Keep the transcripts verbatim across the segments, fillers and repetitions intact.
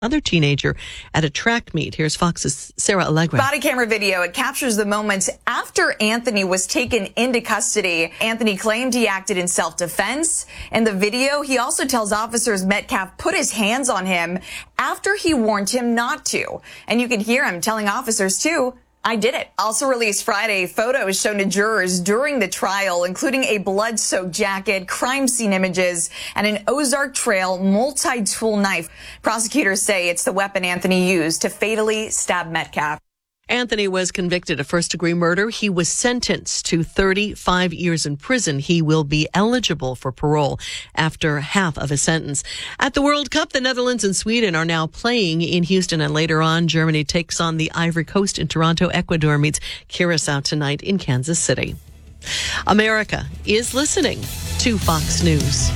Other teenager at a track meet. Here's Fox's Sarah Allegra. Body camera video. It captures the moments after Anthony was taken into custody. Anthony claimed he acted in self-defense. In the video, he also tells officers Metcalf put his hands on him after he warned him not to. And you can hear him telling officers, too, I did it. Also released Friday, photos shown to jurors during the trial, including a blood-soaked jacket, crime scene images, and an Ozark Trail multi-tool knife. Prosecutors say it's the weapon Anthony used to fatally stab Metcalf. Anthony was convicted of first-degree murder. He was sentenced to thirty-five years in prison. He will be eligible for parole after half of his sentence. At the World Cup, the Netherlands and Sweden are now playing in Houston, and later on, Germany takes on the Ivory Coast in Toronto. Ecuador meets Curacao tonight in Kansas City. America is listening to Fox News.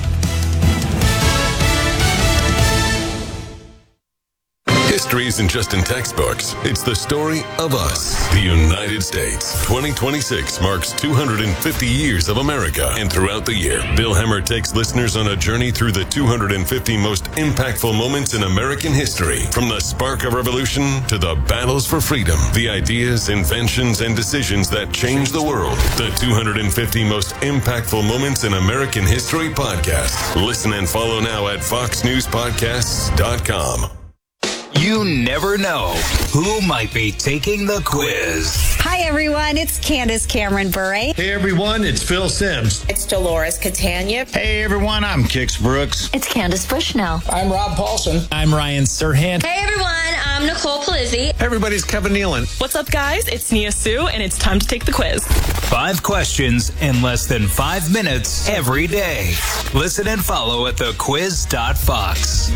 History isn't just in textbooks. It's the story of us, the United States. twenty twenty-six marks two hundred fifty years of America. And throughout the year, Bill Hemmer takes listeners on a journey through the two hundred fifty most impactful moments in American history. From the spark of revolution to the battles for freedom, the ideas, inventions, and decisions that changed the world. The two hundred fifty most impactful moments in American history podcast. Listen and follow now at fox news podcasts dot com. You never know who might be taking the quiz. Hi, everyone. It's Candace Cameron Bure. Hey, everyone. It's Phil Sims. It's Dolores Catania. Hey, everyone. I'm Kix Brooks. It's Candace Bushnell. I'm Rob Paulson. I'm Ryan Serhant. Hey, everyone. I'm Nicole Palizzi. Hey, everybody's Kevin Nealon. What's up, guys? It's Nia Sue, and it's time to take the quiz. Five questions in less than five minutes every day. Listen and follow at the quiz dot fox.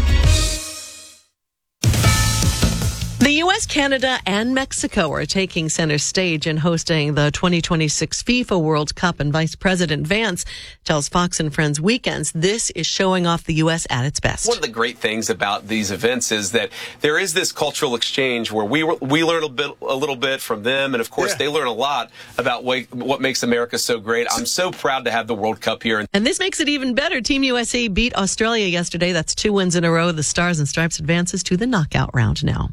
The U S, Canada, and Mexico are taking center stage in hosting the twenty twenty-six FIFA World Cup, and Vice President Vance tells Fox and Friends Weekends this is showing off the U S at its best. One of the great things about these events is that there is this cultural exchange where we we learn a bit, a little bit from them, and of course yeah. they learn a lot about what, what makes America so great. I'm so proud to have the World Cup here. And this makes it even better. Team U S A beat Australia yesterday. That's two wins in a row. The Stars and Stripes advances to the knockout round now.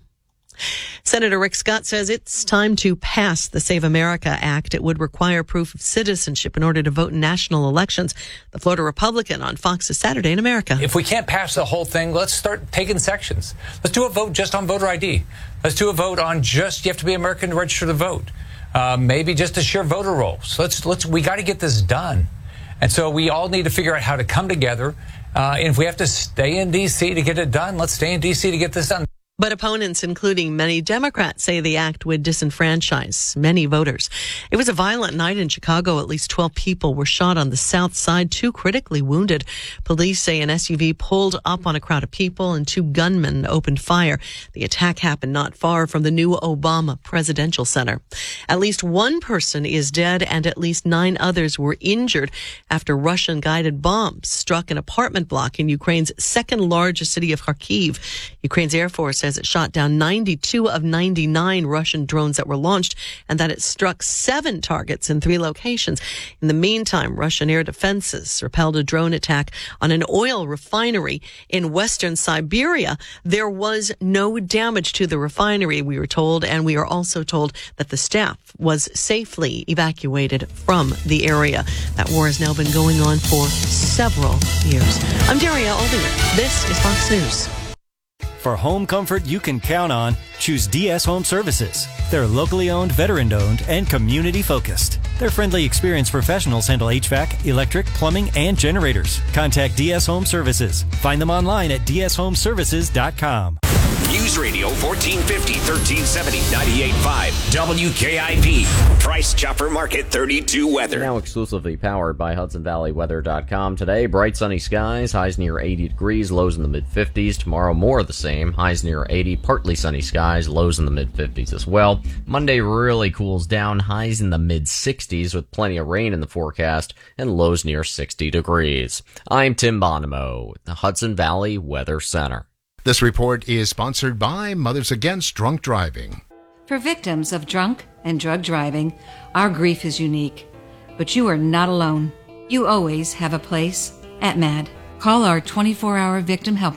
Senator Rick Scott says it's time to pass the Save America Act. It would require proof of citizenship in order to vote in national elections. The Florida Republican on Fox's Saturday in America. If we can't pass the whole thing, let's start taking sections. Let's do a vote just on voter I D. Let's do a vote on just you have to be American to register to vote. Uh, maybe just a sheer voter rolls. Let's let's we got to get this done. And so we all need to figure out how to come together. Uh, and if we have to stay in D C to get it done, let's stay in D C to get this done. But opponents, including many Democrats, say the act would disenfranchise many voters. It was a violent night in Chicago. At least twelve people were shot on the south side, two critically wounded. Police say an S U V pulled up on a crowd of people and two gunmen opened fire. The attack happened not far from the new Obama Presidential Center. At least one person is dead and at least nine others were injured after Russian-guided bombs struck an apartment block in Ukraine's second largest city of Kharkiv. Ukraine's Air Force says it shot down ninety-two of ninety-nine Russian drones that were launched and that it struck seven targets in three locations. In the meantime, Russian air defenses repelled a drone attack on an oil refinery in western Siberia. There was no damage to the refinery, we were told, and we are also told that the staff was safely evacuated from the area. That war has now been going on for several years. I'm Daria Aldinger. This is Fox News. For home comfort you can count on, choose D S Home Services. They're locally owned, veteran-owned, and community-focused. Their friendly, experienced professionals handle H V A C, electric, plumbing, and generators. Contact D S Home Services. Find them online at d s home services dot com. News Radio fourteen fifty, thirteen seventy, ninety-eight point five W K I P. Price Chopper Market thirty-two weather. Now exclusively powered by Hudson Valley Weather dot com. Today, bright sunny skies, highs near eighty degrees, lows in the mid-fifties. Tomorrow, more of the same, highs near eighty, partly sunny skies, lows in the mid-fifties as well. Monday really cools down, highs in the mid-sixties with plenty of rain in the forecast, and lows near sixty degrees. I'm Tim Bonomo, the Hudson Valley Weather Center. This report is sponsored by Mothers Against Drunk Driving. For victims of drunk and drug driving, our grief is unique. But you are not alone. You always have a place at M A D. Call our twenty-four hour victim helpline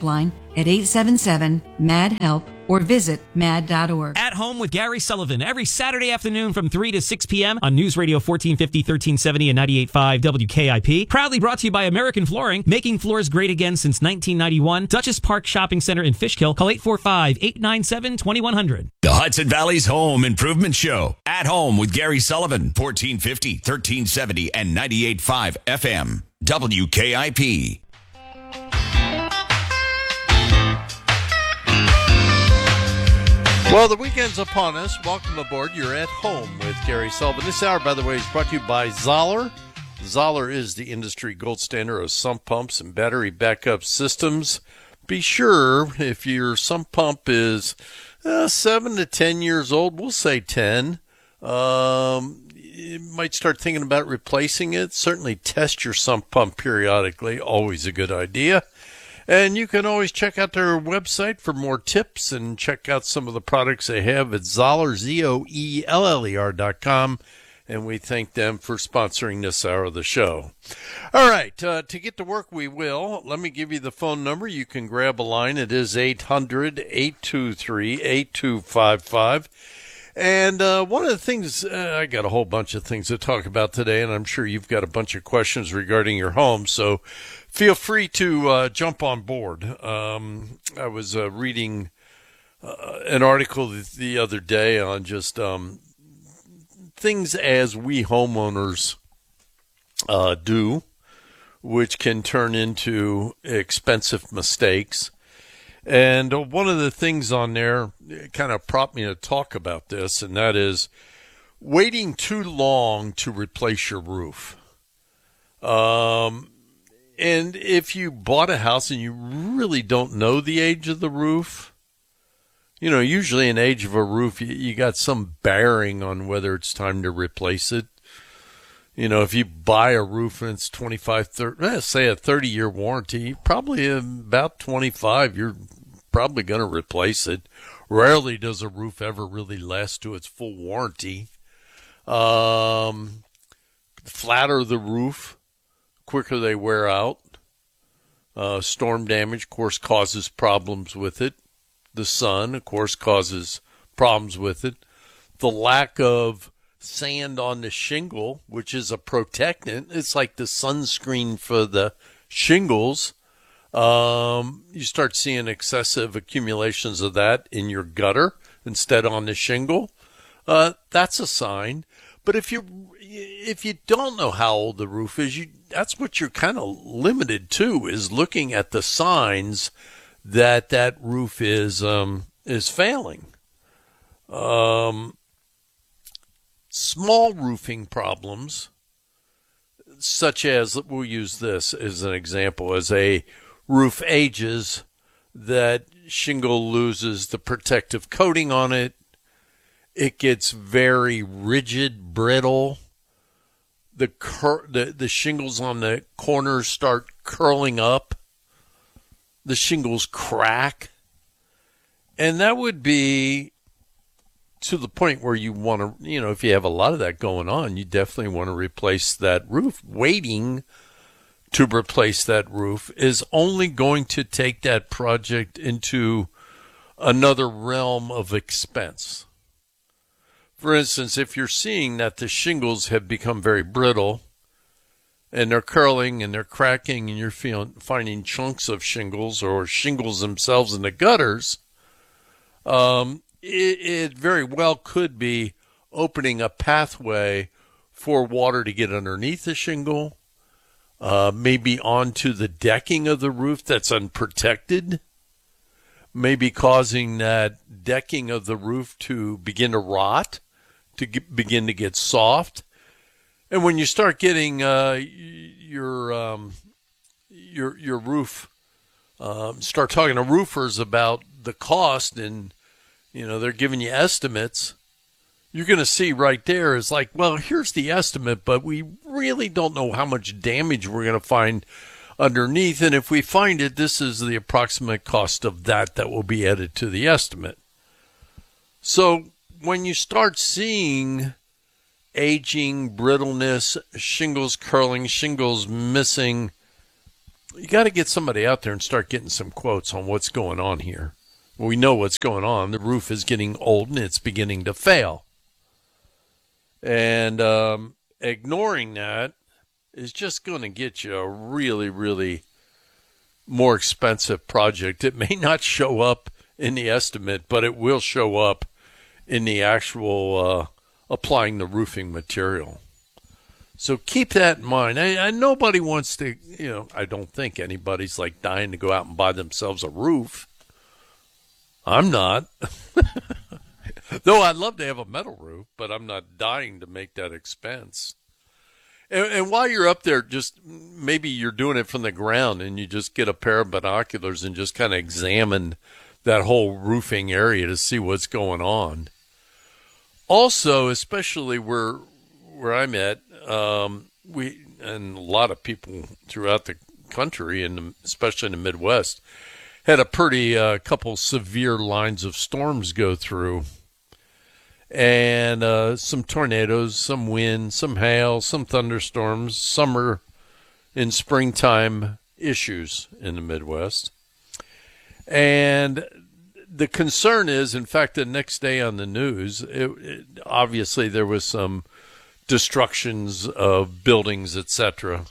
at eight seven seven, M A D, HELP or visit mad dot org. At Home with Gary Sullivan, every Saturday afternoon from three to six p.m. on News Radio fourteen fifty, thirteen seventy, and ninety-eight point five W K I P. Proudly brought to you by American Flooring, making floors great again since nineteen ninety-one. Duchess Park Shopping Center in Fishkill. Call eight four five, eight nine seven, two one zero zero. The Hudson Valley's Home Improvement Show. At Home with Gary Sullivan, fourteen fifty, thirteen seventy, and ninety-eight point five F M. W K I P. Well, the weekend's upon us. Welcome aboard. You're at home with Gary Sullivan. This hour, by the way, is brought to you by Zoller. Zoller is the industry gold standard of sump pumps and battery backup systems. Be sure if your sump pump is uh, seven to ten years old, we'll say ten, um, you might start thinking about replacing it. Certainly test your sump pump periodically. Always a good idea. And you can always check out their website for more tips and check out some of the products they have at Zoller, Z O E L L E R dot com. And we thank them for sponsoring this hour of the show. All right, uh, to get to work we will. Let me give you the phone number. You can grab a line. It is eight hundred, eight two three, eight two five five. And uh, one of the things, uh, I got a whole bunch of things to talk about today, and I'm sure you've got a bunch of questions regarding your home, so feel free to uh, jump on board. Um, I was uh, reading uh, an article the other day on just um, things as we homeowners uh, do, which can turn into expensive mistakes. And one of the things on there kind of prompted me to talk about this, and that is waiting too long to replace your roof. Um, and if you bought a house and you really don't know the age of the roof, you know, usually an age of a roof, you, you got some bearing on whether it's time to replace it. You know, if you buy a roof and it's twenty-five, thirty, eh, say a thirty-year warranty, probably about twenty-five, you're probably going to replace it. Rarely does a roof ever really last to its full warranty. Um, flatter the roof, quicker they wear out. Uh, storm damage, of course, causes problems with it. The sun, of course, causes problems with it. The lack of sand on the shingle, which is a protectant. It's like the sunscreen for the shingles. Um, you start seeing excessive accumulations of that in your gutter instead on the shingle. Uh, that's a sign. But if you if you don't know how old the roof is, you that's what you're kind of limited to, is looking at the signs that that roof is um, is failing. Um. Small roofing problems, such as, we'll use this as an example, as a roof ages, that shingle loses the protective coating on it. It gets very rigid, brittle. The, cur- the, the shingles on the corners start curling up. The shingles crack. And that would be to the point where you want to, you know, if you have a lot of that going on, you definitely want to replace that roof. Waiting to replace that roof is only going to take that project into another realm of expense. For instance, if you're seeing that the shingles have become very brittle and they're curling and they're cracking and you're feeling, finding chunks of shingles or shingles themselves in the gutters, um, It, it very well could be opening a pathway for water to get underneath the shingle, uh, maybe onto the decking of the roof that's unprotected, maybe causing that decking of the roof to begin to rot, to get, begin to get soft. And when you start getting uh, your um, your your roof, um, start talking to roofers about the cost, and you know, they're giving you estimates, you're going to see right there is like, well, here's the estimate, but we really don't know how much damage we're going to find underneath. And if we find it, this is the approximate cost of that that will be added to the estimate. So when you start seeing aging, brittleness, shingles curling, shingles missing, you got to get somebody out there and start getting some quotes on what's going on here. We know what's going on. The roof is getting old and it's beginning to fail. And um, ignoring that is just going to get you a really, really more expensive project. It may not show up in the estimate, but it will show up in the actual uh, applying the roofing material. So keep that in mind. I, I, nobody wants to, you know, I don't think anybody's like dying to go out and buy themselves a roof. I'm not. Though I'd love to have a metal roof, but I'm not dying to make that expense. And, and while you're up there, just maybe you're doing it from the ground and you just get a pair of binoculars and just kind of examine that whole roofing area to see what's going on. Also, especially where where I'm at, um, we and a lot of people throughout the country, and especially in the Midwest, had a pretty uh, couple severe lines of storms go through, and uh, some tornadoes, some wind, some hail, some thunderstorms, summer and springtime issues in the Midwest. And the concern is, in fact, the next day on the news, it, it, obviously there was some destructions of buildings, et cetera.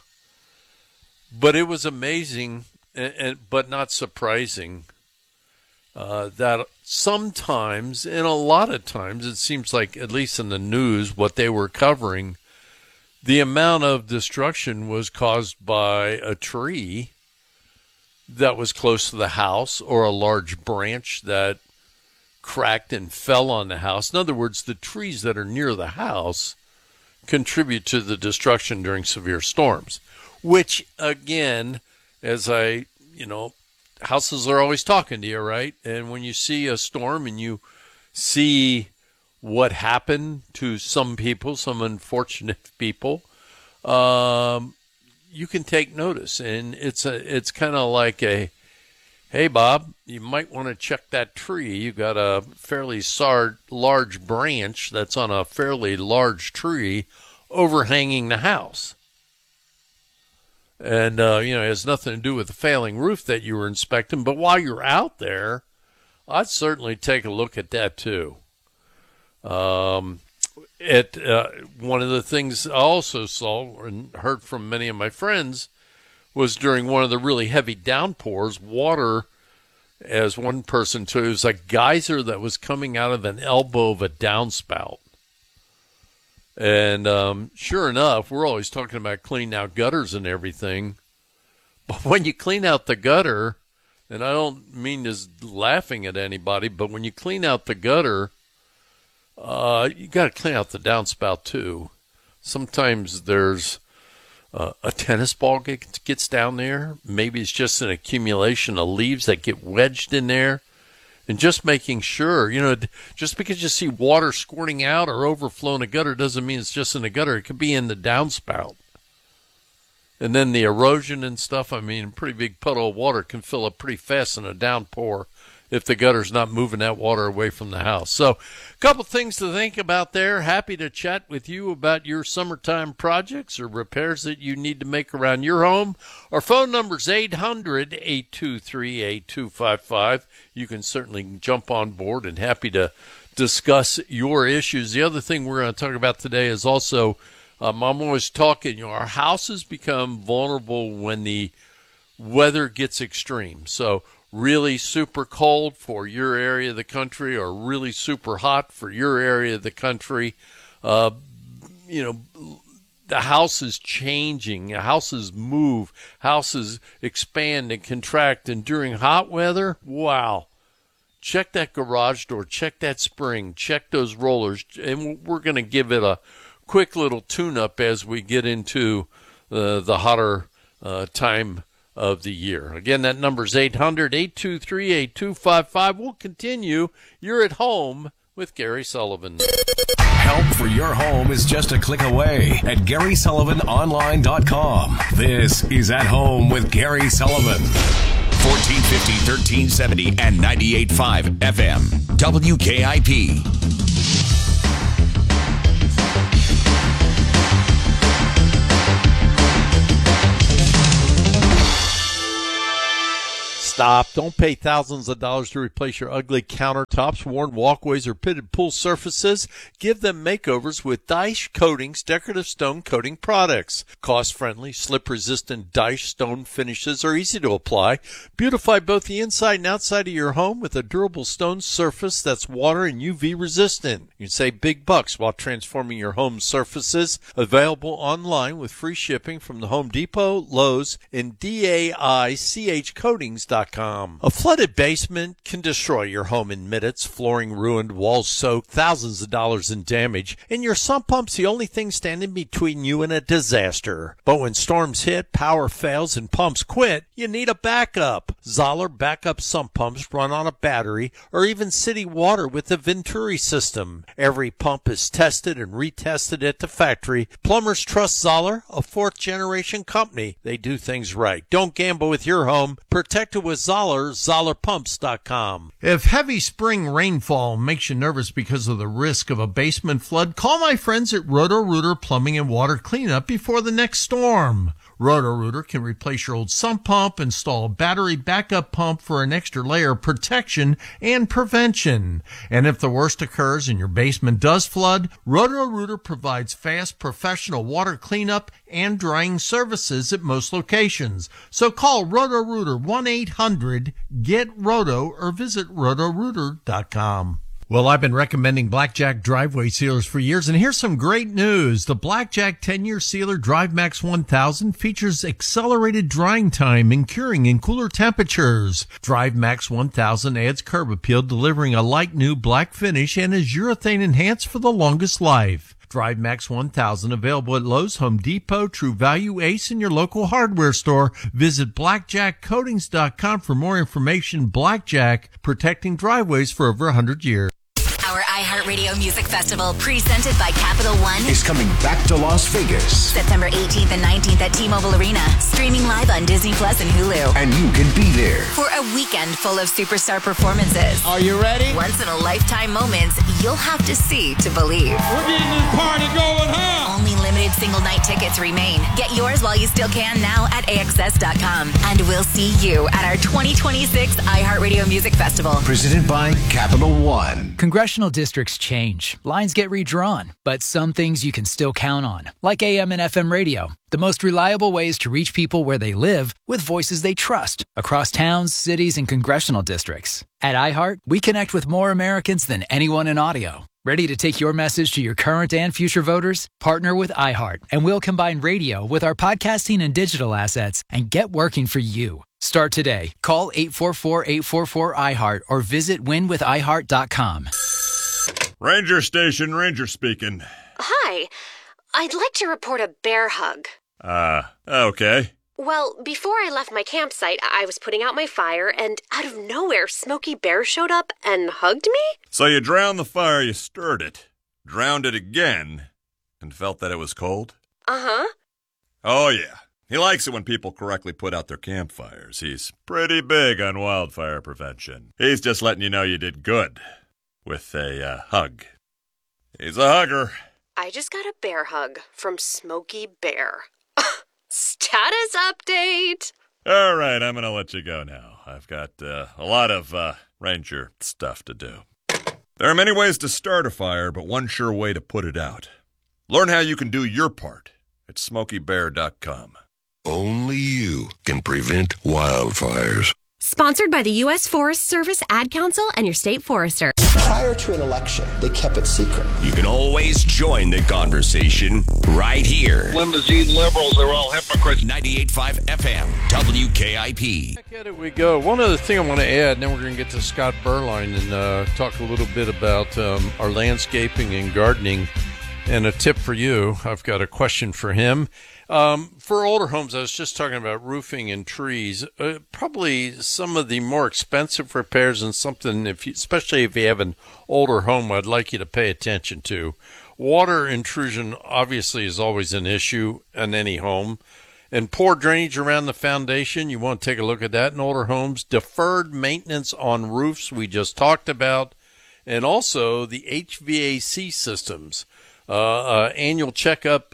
But it was amazing, and, and but not surprising, uh, that sometimes, and a lot of times, it seems like, at least in the news, what they were covering, the amount of destruction was caused by a tree that was close to the house or a large branch that cracked and fell on the house. In other words, the trees that are near the house contribute to the destruction during severe storms, which, again, as I, you know, houses are always talking to you, right? And when you see a storm and you see what happened to some people, some unfortunate people, um, you can take notice. And it's a, it's kind of like a, hey, Bob, you might want to check that tree. You got a fairly sar- large branch that's on a fairly large tree overhanging the house. And, uh, you know, it has nothing to do with the failing roof that you were inspecting. But while you're out there, I'd certainly take a look at that, too. Um, it, uh, one of the things I also saw and heard from many of my friends was during one of the really heavy downpours, water, as one person told, it was a geyser that was coming out of an elbow of a downspout. And um, sure enough, we're always talking about cleaning out gutters and everything. But when you clean out the gutter, and I don't mean this laughing at anybody, but when you clean out the gutter, uh, you got to clean out the downspout too. Sometimes there's uh, a tennis ball gets, gets down there. Maybe it's just an accumulation of leaves that get wedged in there. And just making sure, you know, just because you see water squirting out or overflowing a gutter doesn't mean it's just in the gutter. It could be in the downspout. And then the erosion and stuff, I mean, a pretty big puddle of water can fill up pretty fast in a downpour if the gutter's not moving that water away from the house. So a couple things to think about there. Happy to chat with you about your summertime projects or repairs that you need to make around your home. Our phone number is eight hundred, eight two three, eight two five five. You can certainly jump on board and happy to discuss your issues. The other thing we're going to talk about today is also, um, I'm always talking, you know, our houses become vulnerable when the weather gets extreme. So really super cold for your area of the country or really super hot for your area of the country. Uh, you know, the house is changing. Houses move. Houses expand and contract. And during hot weather, wow. Check that garage door. Check that spring. Check those rollers. And we're going to give it a quick little tune-up as we get into uh, the hotter uh, time of the year. Again, that number is eight hundred, eight two three, eight two five five. We'll continue. You're at home with Gary Sullivan. Help for your home is just a click away at Gary Sullivan Online dot com. This is At Home with Gary Sullivan. fourteen fifty, thirteen seventy, and ninety-eight point five F M. W K I P. Stop. Don't pay thousands of dollars to replace your ugly countertops, worn walkways, or pitted pool surfaces. Give them makeovers with Dyche Coatings decorative stone coating products. Cost-friendly, slip-resistant Dyche stone finishes are easy to apply. Beautify both the inside and outside of your home with a durable stone surface that's water and U V resistant. You can save big bucks while transforming your home surfaces. Available online with free shipping from the Home Depot, Lowe's, and D A I C H coatings dot com. A flooded basement can destroy your home in minutes. Flooring ruined, walls soaked, thousands of dollars in damage, and your sump pump's the only thing standing between you and a disaster. But when storms hit, power fails, and pumps quit, you need a backup. Zoller backup sump pumps run on a battery or even city water with the Venturi system. Every pump is tested and retested at the factory. Plumbers trust Zoller, a fourth-generation company. They do things right. Don't gamble with your home. Protect it with Zoller, Zoller Pumps dot com. If heavy spring rainfall makes you nervous because of the risk of a basement flood, call my friends at Roto-Rooter Plumbing and Water Cleanup before the next storm. Roto-Rooter can replace your old sump pump, install a battery backup pump for an extra layer of protection and prevention. And if the worst occurs and your basement does flood, Roto-Rooter provides fast professional water cleanup and drying services at most locations. So call Roto-Rooter one eight hundred get roto or visit roto rooter dot com. Well, I've been recommending Blackjack driveway sealers for years, and here's some great news. The Blackjack ten-year sealer DriveMax one thousand features accelerated drying time and curing in cooler temperatures. DriveMax one thousand adds curb appeal, delivering a light new black finish, and is urethane enhanced for the longest life. DriveMax one thousand available at Lowe's, Home Depot, True Value, Ace, and your local hardware store. Visit blackjack coatings dot com for more information. Blackjack, protecting driveways for over one hundred years. Our iHeartRadio Music Festival, presented by Capital One, is coming back to Las Vegas. September eighteenth and nineteenth at T-Mobile Arena. Streaming live on Disney Plus and Hulu. And you can be there for a weekend full of superstar performances. Are you ready? Once-in-a-lifetime moments you'll have to see to believe. We're getting this party going, huh? Only limited single-night tickets remain. Get yours while you still can now at A X S dot com. And we'll see you at our twenty twenty-six iHeartRadio Music Festival. Presented by Capital One. Congressional districts change, lines get redrawn, but some things you can still count on, like A M and F M radio, the most reliable ways to reach people where they live with voices they trust across towns, cities, and congressional districts. At iHeart, we connect with more Americans than anyone in audio. Ready to take your message to your current and future voters? Partner with iHeart, and we'll combine radio with our podcasting and digital assets and get working for you. Start today. Call eight four four, eight four four, I heart or visit win with i heart dot com. Ranger Station, Ranger speaking. Hi. I'd like to report a bear hug. Uh, okay. Well, before I left my campsite, I was putting out my fire, and out of nowhere, Smokey Bear showed up and hugged me? So you drowned the fire, you stirred it, drowned it again, and felt that it was cold? Uh-huh. Oh, yeah. He likes it when people correctly put out their campfires. He's pretty big on wildfire prevention. He's just letting you know you did good with a uh, hug. He's a hugger. I just got a bear hug from Smokey Bear. Status update. All right, I'm going to let you go now. I've got uh, a lot of uh, ranger stuff to do. There are many ways to start a fire, but one sure way to put it out. Learn how you can do your part at smokey bear dot com. Only you can prevent wildfires. Sponsored by the U S Forest Service, Ad Council, and your state forester. Prior to an election, they kept it secret. You can always join the conversation right here. Limousine liberals are all hypocrites. ninety-eight point five F M, W K I P. Back at it we go. One other thing I want to add, and then we're going to get to Scott Berline and uh, talk a little bit about um, our landscaping and gardening. And a tip for you, I've got a question for him. Um, for older homes, I was just talking about roofing and trees. Uh, probably some of the more expensive repairs and something, if you, especially if you have an older home, I'd like you to pay attention to. Water intrusion obviously is always an issue in any home. And poor drainage around the foundation, you want to take a look at that in older homes. Deferred maintenance on roofs, we just talked about. And also the H V A C systems. Uh, uh, annual checkup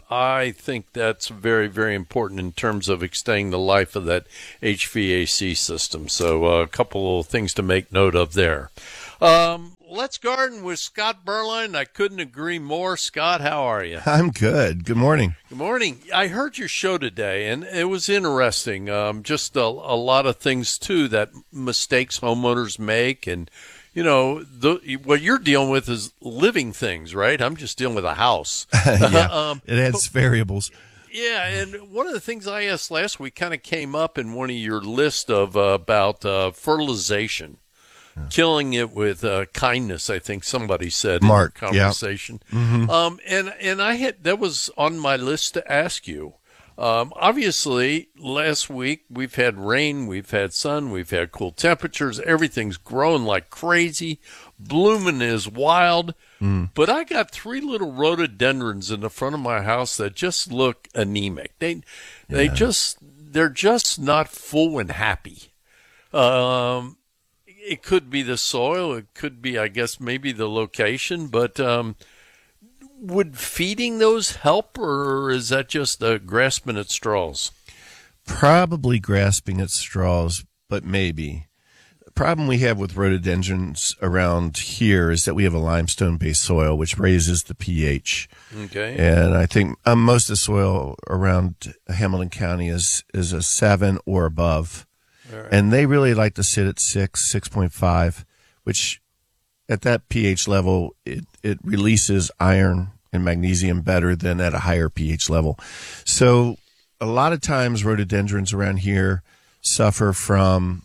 I think that's very, very important in terms of extending the life of that H V A C system. So uh, a couple of things to make note of there. Um, let's garden with Scott Berline. I couldn't agree more. Scott, how are you? I'm good. Good morning. Good morning. I heard your show today, and it was interesting. Um, just a, a lot of things, too, that mistakes homeowners make. And, you know, the, what you're dealing with is living things, right? I'm just dealing with a house. yeah, um, it has but, variables. Yeah, and one of the things I asked last week kind of came up in one of your list of uh, about uh, fertilization. Killing it with uh, kindness, I think somebody said Mark, in the conversation. Yeah. Mm-hmm. Um, and, and I had, that was on my list to ask you. Um, obviously, last week we've had rain, we've had sun, we've had cool temperatures. Everything's growing like crazy. Blooming is wild. Mm. But I got three little rhododendrons in the front of my house that just look anemic. They, yeah. they just, they're just not full and happy. Um, It could be the soil. It could be, I guess, maybe the location. But um, would feeding those help, or is that just uh, grasping at straws? Probably grasping at straws, but maybe. The problem we have with rhododendrons around here is that we have a limestone-based soil, which raises the pH. Okay. And I think um, most of the soil around Hamilton County is, is a seven or above. Right. And they really like to sit at six, six point five, which at that pH level, it, it releases iron and magnesium better than at a higher pH level. So a lot of times rhododendrons around here suffer from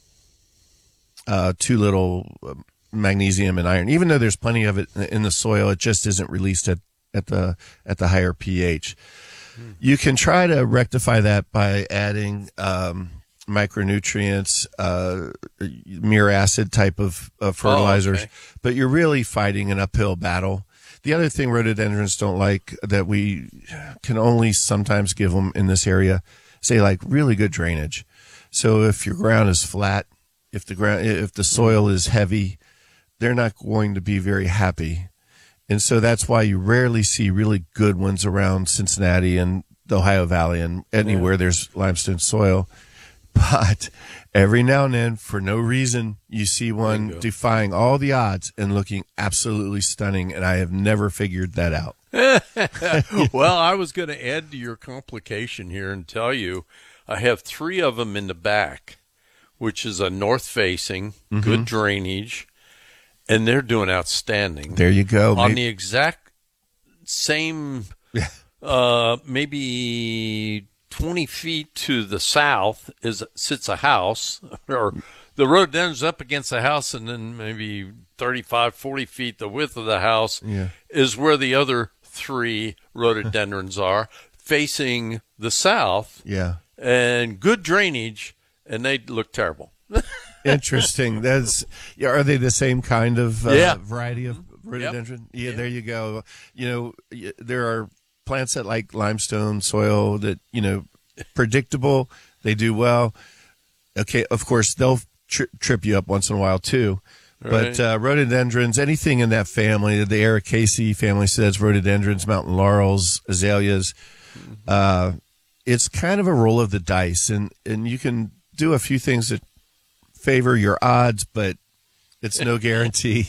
uh, too little magnesium and iron. Even though there's plenty of it in the soil, it just isn't released at, at the at the higher pH. Hmm. You can try to rectify that by adding um, micronutrients, uh, mere acid type of, of fertilizers, oh, okay. but you're really fighting an uphill battle. The other thing rhododendrons don't like that we can only sometimes give them in this area, say like really good drainage. So if your ground is flat, if the ground, if the soil is heavy, they're not going to be very happy. And so that's why you rarely see really good ones around Cincinnati and the Ohio Valley and anywhere yeah. there's limestone soil. But every now and then, for no reason, you see one defying all the odds and looking absolutely stunning, and I have never figured that out. Well, I was going to add to your complication here and tell you I have three of them in the back, which is a north-facing, mm-hmm. good drainage, and they're doing outstanding. There you go. On maybe- the exact same, uh, maybe twenty feet to the south is sits a house, or the rhododendron's up against the house, and then maybe thirty-five, forty feet the width of the house yeah. is where the other three rhododendrons are, facing the south. Yeah. And good drainage, and they look terrible. Interesting. That's yeah, are they the same kind of uh, yeah. variety of rhododendron? Yep. Yeah, yeah, there you go. You know, there are plants that like limestone soil that, you know, predictable, they do well. Okay, of course, they'll tri- trip you up once in a while, too. Right. But uh, rhododendrons, anything in that family, the Ericaceae family says rhododendrons, mountain laurels, azaleas, mm-hmm. uh, it's kind of a roll of the dice. And, and you can do a few things that favor your odds, but it's no guarantee.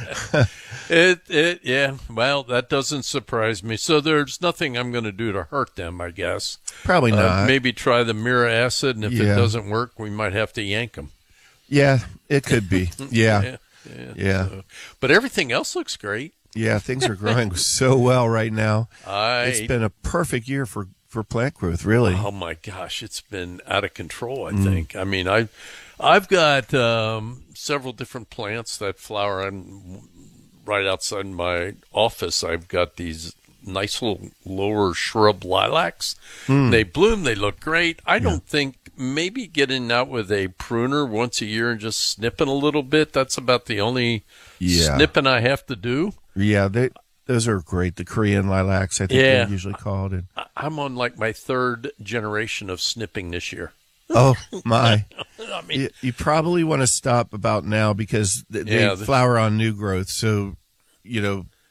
it, it, yeah. Well, that doesn't surprise me. So there's nothing I'm going to do to hurt them, I guess. Probably not. Uh, maybe try the Mira acid, and if yeah. it doesn't work, we might have to yank them. Yeah, it could be. Yeah, yeah. yeah. yeah. So, but everything else looks great. Yeah, things are growing so well right now. I, it's been a perfect year for, for plant growth, really. Oh my gosh, it's been out of control. I mm. think. I mean, I. I've got um, several different plants that flower, and right outside my office, I've got these nice little lower shrub lilacs. Mm. They bloom. They look great. I yeah. don't think maybe getting out with a pruner once a year and just snipping a little bit, that's about the only yeah. snipping I have to do. Yeah, they, those are great. The Korean lilacs, I think yeah. they're usually called. And I'm on like my third generation of snipping this year. Oh, my. I mean, you, you probably want to stop about now because they yeah, flower on new growth. So, you know,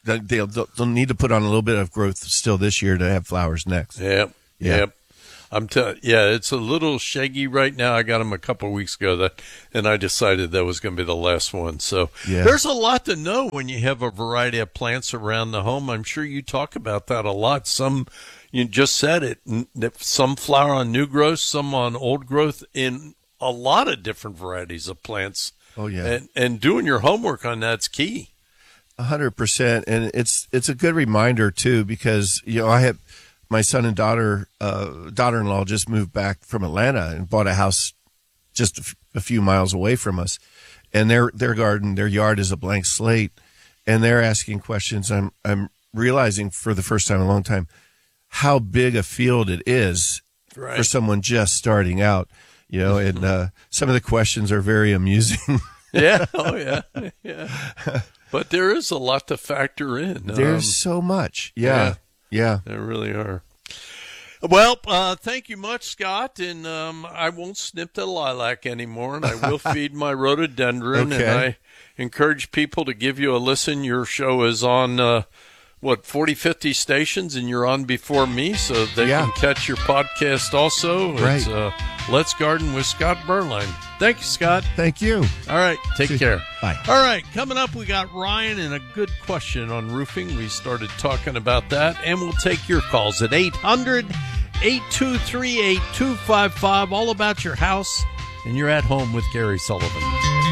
they'll, they'll need to put on a little bit of growth still this year to have flowers next. Yep. Yeah. Yep. I'm telling yeah, it's a little shaggy right now. I got them a couple of weeks ago, that, and I decided that was going to be the last one. So yeah. There's a lot to know when you have a variety of plants around the home. I'm sure you talk about that a lot. Some, you just said it, some flower on new growth, some on old growth, in a lot of different varieties of plants. Oh, yeah. And, and doing your homework on that's key. A hundred percent. And it's, it's a good reminder too, because, you know, I have, my son and daughter, uh, daughter-in-law just moved back from Atlanta and bought a house just a, f- a few miles away from us. And their, their garden, their yard is a blank slate. And they're asking questions. I'm, I'm realizing for the first time in a long time how big a field it is right. for someone just starting out, you know, and, uh, some of the questions are very amusing. Yeah. Oh yeah. Yeah. But there is a lot to factor in. There's um, so much. Yeah. yeah. Yeah, they really are. Well, uh, thank you much, Scott. And um, I won't snip the lilac anymore, and I will feed my rhododendron. Okay. And I encourage people to give you a listen. Your show is on, uh, what, forty, fifty stations, and you're on before me, so they yeah. can catch your podcast also. Right. It's uh, Let's Garden with Scott Berline. Thank you, Scott. Thank you. All right, take See care. You. Bye. All right, coming up, we got Ryan and a good question on roofing. We started talking about that, and we'll take your calls at eight hundred, eight two three, eight two five five, all about your house, and you're at home with Gary Sullivan.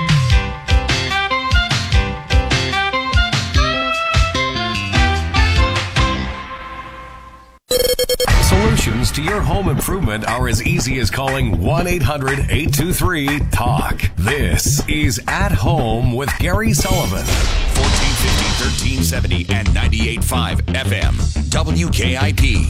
Solutions to your home improvement are as easy as calling one eight hundred, eight two three, talk. This is At Home with Gary Sullivan. fourteen fifty, thirteen seventy, and ninety-eight point five F M. W K I P.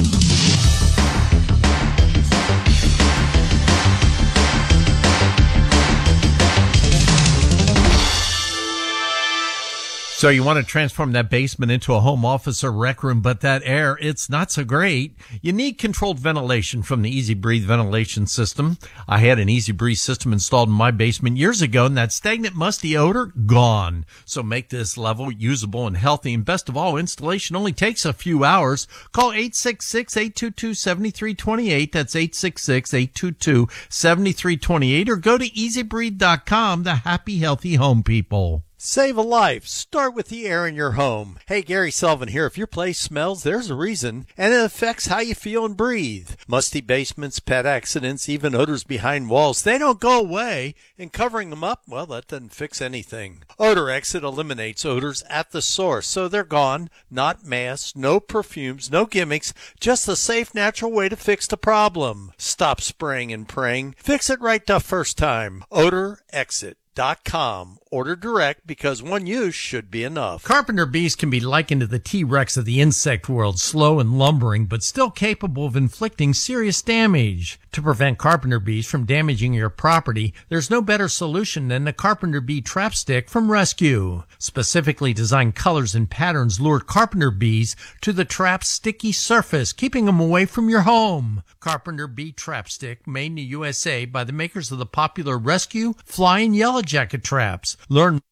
So you want to transform that basement into a home office or rec room, but that air, it's not so great. You need controlled ventilation from the Easy Breathe ventilation system. I had an Easy Breathe system installed in my basement years ago, and that stagnant, musty odor, gone. So make this level usable and healthy. And best of all, installation only takes a few hours. Call eight six six, eight two two, seven three two eight. That's eight six six, eight two two, seven three two eight. Or go to easy breathe dot com, the happy, healthy home people. Save a life. Start with the air in your home. Hey, Gary Sullivan here. If your place smells, there's a reason, and it affects how you feel and breathe. Musty basements, pet accidents, even odors behind walls, they don't go away, and covering them up, well, that doesn't fix anything. Odor Exit eliminates odors at the source, so they're gone. Not masks, no perfumes, no gimmicks, just a safe, natural way to fix the problem. Stop spraying and praying. Fix it right the first time. Odor Exit. Dot com. Order direct because one use should be enough. Carpenter bees can be likened to the T-Rex of the insect world, slow and lumbering, but still capable of inflicting serious damage. To prevent carpenter bees from damaging your property, there's no better solution than the Carpenter Bee Trap Stick from Rescue. Specifically designed colors and patterns lure carpenter bees to the trap's sticky surface, keeping them away from your home. Carpenter Bee Trap Stick, made in the U S A by the makers of the popular Rescue, Fly, and Yellow Jacket traps. Learn.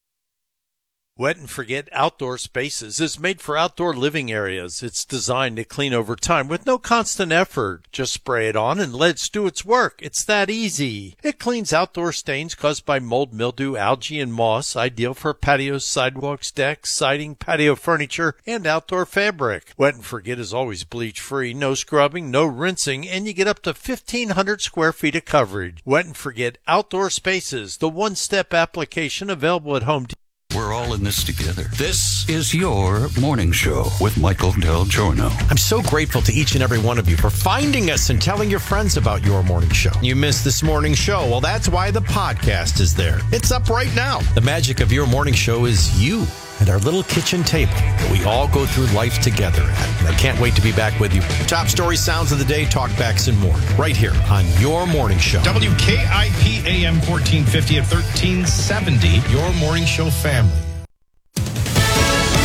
Wet and Forget Outdoor Spaces is made for outdoor living areas. It's designed to clean over time with no constant effort. Just spray it on and let it do its work. It's that easy. It cleans outdoor stains caused by mold, mildew, algae, and moss, ideal for patios, sidewalks, decks, siding, patio furniture, and outdoor fabric. Wet and Forget is always bleach-free, no scrubbing, no rinsing, and you get up to fifteen hundred square feet of coverage. Wet and Forget Outdoor Spaces, the one-step application available at Home Depot. We're all in this together. This is your morning show with Michael Del Giorno. I'm so grateful to each and every one of you for finding us and telling your friends about your morning show. You missed this morning show. Well, that's why the podcast is there. It's up right now. The magic of your morning show is you and our little kitchen table that we all go through life together at. And I can't wait to be back with you. Top story, sounds of the day, talkbacks, and more. Right here on your morning show. W K I P A M fourteen fifty at thirteen seventy. Your morning show family.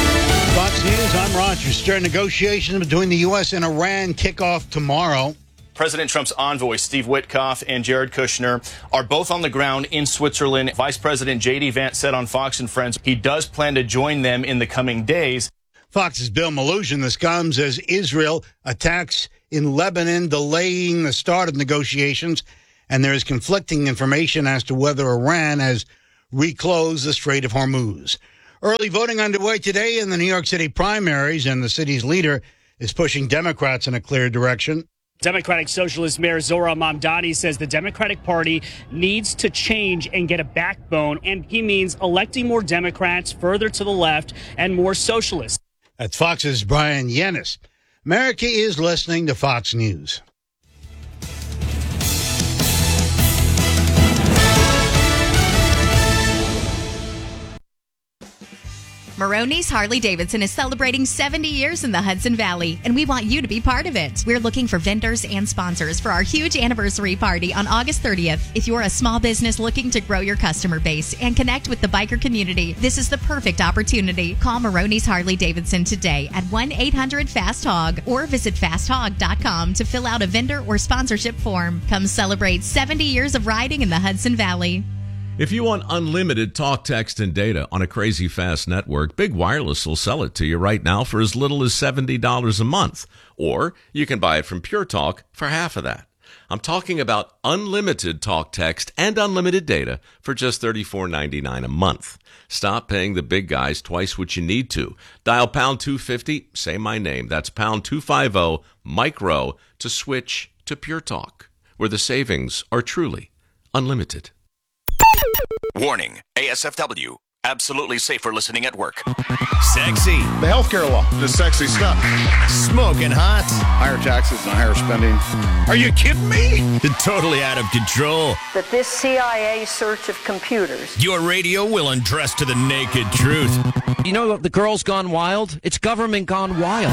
Fox News, I'm Roger. Start negotiations between the U S and Iran kick off tomorrow. President Trump's envoy, Steve Witkoff, and Jared Kushner are both on the ground in Switzerland. Vice President J D Vance said on Fox and Friends he does plan to join them in the coming days. Fox's Bill Malugin. This comes as Israel attacks in Lebanon, delaying the start of negotiations, and there is conflicting information as to whether Iran has reclosed the Strait of Hormuz. Early voting underway today in the New York City primaries, and the city's leader is pushing Democrats in a clear direction. Democratic Socialist Mayor Zohran Mamdani says the Democratic Party needs to change and get a backbone, and he means electing more Democrats further to the left and more socialists. That's Fox's Brian Yennis. America is listening to Fox News. Maroney's Harley-Davidson is celebrating seventy years in the Hudson Valley, and we want you to be part of it. We're looking for vendors and sponsors for our huge anniversary party on August thirtieth. If you're a small business looking to grow your customer base and connect with the biker community, this is the perfect opportunity. Call Maroney's Harley-Davidson today at one eight hundred fast hog or visit fast hog dot com to fill out a vendor or sponsorship form. Come celebrate seventy years of riding in the Hudson Valley. If you want unlimited talk, text, and data on a crazy fast network, Big Wireless will sell it to you right now for as little as seventy dollars a month. Or you can buy it from Pure Talk for half of that. I'm talking about unlimited talk, text, and unlimited data for just thirty-four ninety-nine a month. Stop paying the big guys twice what you need to. Dial pound two fifty, say my name. That's pound two fifty, micro, to switch to Pure Talk, where the savings are truly unlimited. Warning, A S F W, absolutely safe for listening at work. Sexy. The healthcare law, the sexy stuff. Smoking hot. Higher taxes and higher spending. Are you kidding me? Totally out of control. That this C I A search of computers. Your radio will undress to the naked truth. You know the girl's gone wild? It's government gone wild.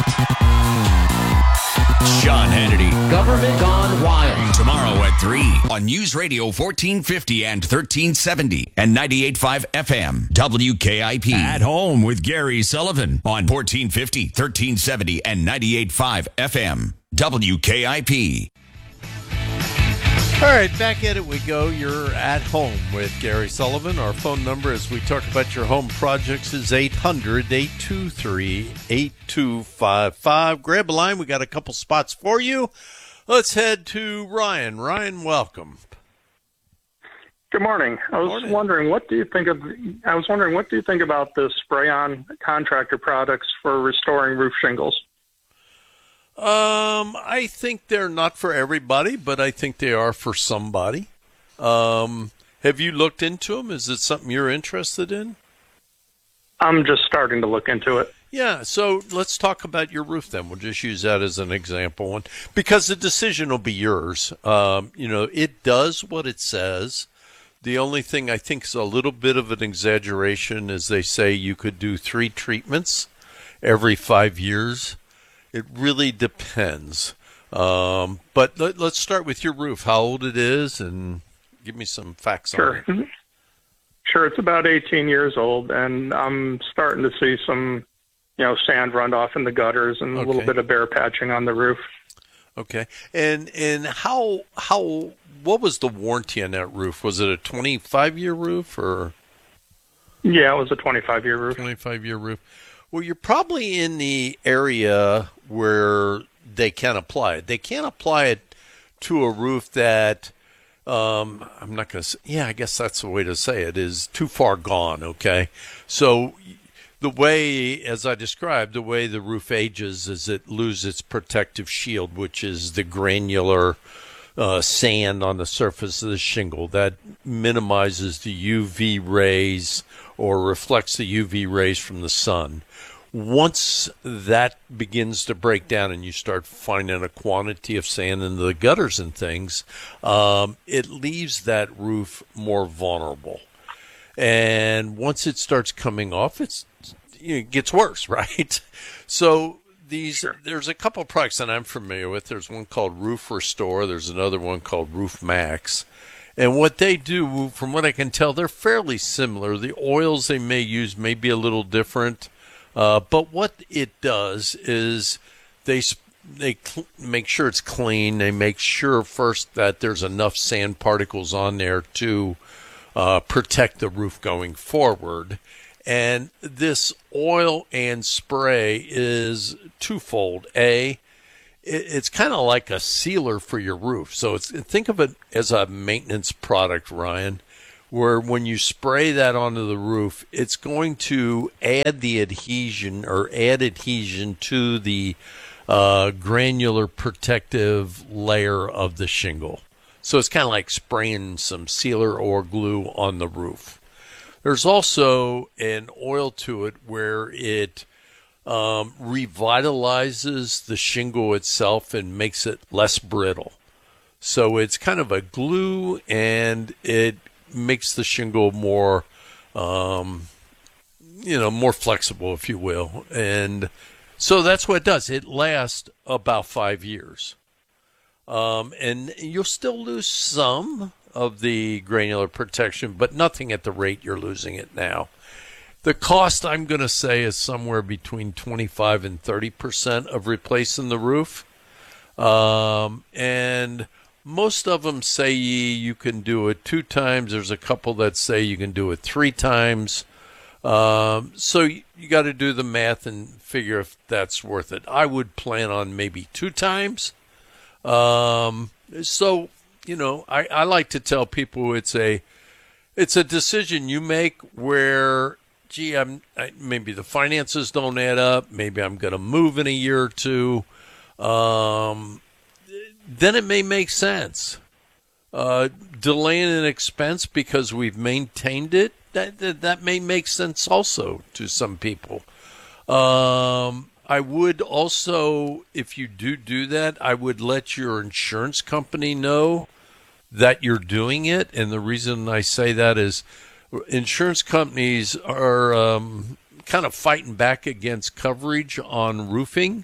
Sean Hannity. Government Gone Wild. Tomorrow at three on News Radio fourteen fifty and thirteen seventy and ninety-eight point five F M. W K I P. At home with Gary Sullivan on fourteen fifty, thirteen seventy and ninety-eight point five F M. W K I P. All right, back at it we go. You're at home with Gary Sullivan. Our phone number as we talk about your home projects is eight hundred, eight two three, eight two five five. Grab a line. We got a couple spots for you. Let's head to Ryan. Ryan, welcome. Good morning. I was morning. wondering, what do you think of? I was wondering, what do you think about the spray-on contractor products for restoring roof shingles? Um, I think they're not for everybody, but I think they are for somebody. Um, have you looked into them? Is it something you're interested in? I'm just starting to look into it. Yeah, so let's talk about your roof then. We'll just use that as an example, and because the decision will be yours. Um, you know, it does what it says. The only thing I think is a little bit of an exaggeration is they say you could do three treatments every five years. It really depends. Um, but let, let's start with your roof, how old it is, and give me some facts sure. on it. Sure, it's about eighteen years old, and I'm starting to see some, you know, sand run off in the gutters and okay. a little bit of bare patching on the roof. Okay. And and how how what was the warranty on that roof? Was it a twenty-five year roof or? Yeah, it was a twenty-five year roof. twenty-five year roof. Well, you're probably in the area where they can apply it. They can't apply it to a roof that, um, I'm not going to say, yeah, I guess that's the way to say it, is too far gone, okay? So the way, as I described, the way the roof ages is it loses its protective shield, which is the granular uh, sand on the surface of the shingle. That minimizes the U V rays or reflects the U V rays from the sun. Once that begins to break down and you start finding a quantity of sand in the gutters and things, um, it leaves that roof more vulnerable. And once it starts coming off, it's, you know, it gets worse, right? So these, sure. there's a couple of products that I'm familiar with. There's one called Roof Restore. There's another one called Roof Max. And what they do, from what I can tell, they're fairly similar. The oils they may use may be a little different. Uh, but what it does is they they cl- make sure it's clean. They make sure first that there's enough sand particles on there to uh, protect the roof going forward. And this oil and spray is twofold. A, it's kind of like a sealer for your roof. So it's, think of it as a maintenance product, Ryan, where when you spray that onto the roof, it's going to add the adhesion or add adhesion to the uh, granular protective layer of the shingle. So it's kind of like spraying some sealer or glue on the roof. There's also an oil to it where it um, revitalizes the shingle itself and makes it less brittle. So it's kind of a glue, and it makes the shingle more, um, you know, more flexible, if you will. And so that's what it does. It lasts about five years. Um, and you'll still lose some of the granular protection, but nothing at the rate you're losing it now. The cost, I'm going to say, is somewhere between twenty-five and thirty percent of replacing the roof. Um, and most of them say you can do it two times. There's a couple that say you can do it three times. Um, so you, you got to do the math and figure if that's worth it. I would plan on maybe two times. Um, so, you know, I, I like to tell people it's a it's a decision you make where, gee, I'm I, maybe the finances don't add up. Maybe I'm going to move in a year or two. Um, then it may make sense. Uh, delaying an expense because we've maintained it, that, that, that may make sense also to some people. Um, I would also, if you do do that, I would let your insurance company know that you're doing it. And the reason I say that is insurance companies are um, kind of fighting back against coverage on roofing.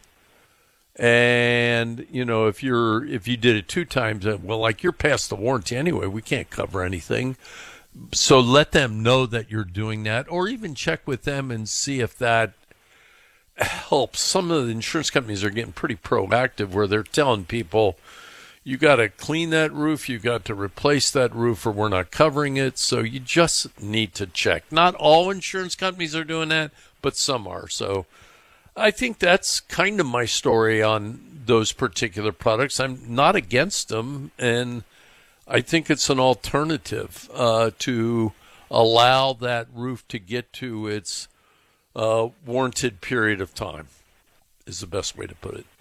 And, you know, if you're if you did it two times, well, like you're past the warranty anyway, we can't cover anything. So let them know that you're doing that, or even check with them and see if that helps. Some of the insurance companies are getting pretty proactive where they're telling people, you got to clean that roof, you got to replace that roof, or we're not covering it. So you just need to check. Not all insurance companies are doing that, but some are. So I think that's kind of my story on those particular products. I'm not against them, and I think it's an alternative uh, to allow that roof to get to its uh, warranted period of time, is the best way to put it.